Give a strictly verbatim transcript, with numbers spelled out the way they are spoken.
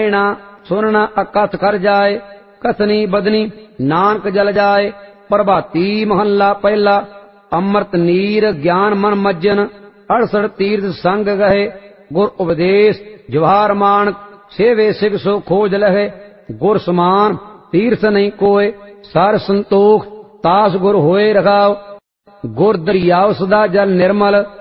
ना सुनना अकथ कर जाए, कथनी बदनी नानक जल जाए। प्रभाती महला पहला, अमृत नीर ज्ञान मन मज्जन, अड़सठ तीर्थ संग गहे। गुर उपदेश जवाहर मानक, सेवे सिख सो खोज लहे। गुर समान तीर्थ नहीं कोय, सार संतोख तास गुर होए रखाव। गुर दरियाव सदा जल निर्मल,